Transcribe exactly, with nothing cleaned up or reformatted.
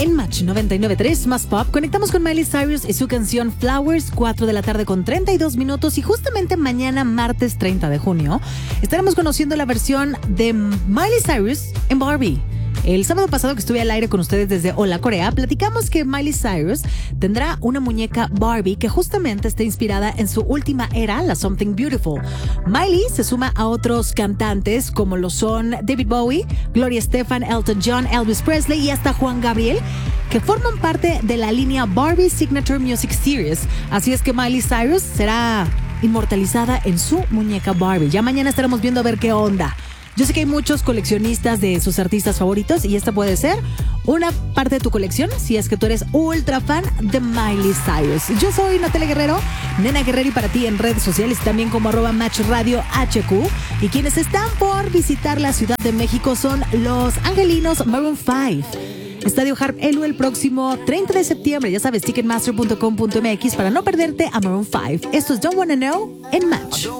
En Match noventa y nueve punto tres más pop, conectamos con Miley Cyrus y su canción Flowers, cuatro de la tarde con treinta y dos minutos. Y justamente mañana, martes treinta de junio, estaremos conociendo la versión de Miley Cyrus en Barbie. El sábado pasado que estuve al aire con ustedes desde Hola Corea, platicamos que Miley Cyrus tendrá una muñeca Barbie que justamente está inspirada en su última era, la Something Beautiful. Miley se suma a otros cantantes como lo son David Bowie, Gloria Estefan, Elton John, Elvis Presley y hasta Juan Gabriel, que forman parte de la línea Barbie Signature Music Series. Así es que Miley Cyrus será inmortalizada en su muñeca Barbie. Ya mañana estaremos viendo a ver qué onda. Yo sé que hay muchos coleccionistas de sus artistas favoritos y esta puede ser una parte de tu colección si es que tú eres ultra fan de Miley Cyrus. Yo soy Natalia Guerrero, Nena Guerrero, y para ti en redes sociales también como arroba Match Radio H Q. Y quienes están por visitar la Ciudad de México son los angelinos Maroon cinco. Estadio Harp Elu el próximo treinta de septiembre. Ya sabes, ticketmaster punto com punto m x para no perderte a Maroon cinco. Esto es Don't Wanna Know en Match.